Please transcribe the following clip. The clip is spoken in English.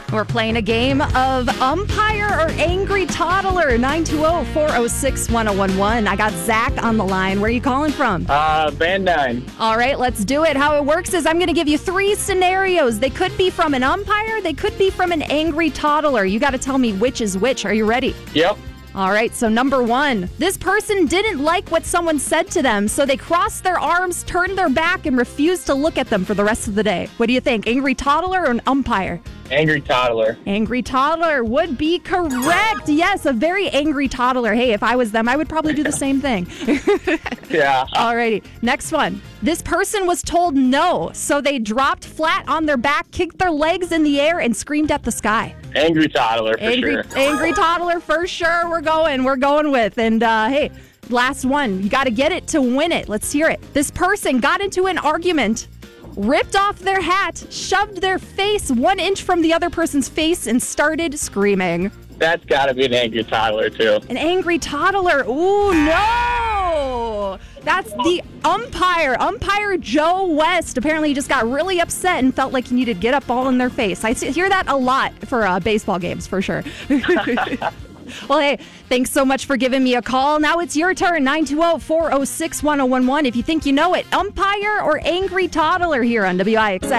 We're playing a game of umpire or angry toddler. 920-406-1011. I got Zach on the line. Where are you calling from? Van Dyne. All right, let's do it. How it works is I'm going to give you 3 scenarios. They could be from an umpire. They could be from an angry toddler. You got to tell me which is which. Are you ready? Yep. All right, so number 1. This person didn't like what someone said to them, so they crossed their arms, turned their back, and refused to look at them for the rest of the day. What do you think? Angry toddler or an umpire? Angry toddler. Angry toddler would be correct. Yes, a very angry toddler. Hey, if I was them, I would probably do the same thing. Yeah. Alrighty, next one. This person was told no, so they dropped flat on their back, kicked their legs in the air, and screamed at the sky. Angry toddler for sure. Angry toddler for sure. We're going with. And hey, last one. You got to get it to win it. Let's hear it. This person got into an argument, ripped off their hat, shoved their face 1 inch from the other person's face, and started screaming. That's got to be an angry toddler, too. An angry toddler. Ooh, no! That's the umpire. Umpire Joe West. Apparently he just got really upset and felt like he needed to get up all in their face. I hear that a lot for baseball games, for sure. Well, hey, thanks so much for giving me a call. Now it's your turn, 920-406-1011. If you think you know it, umpire or angry toddler here on WIXX.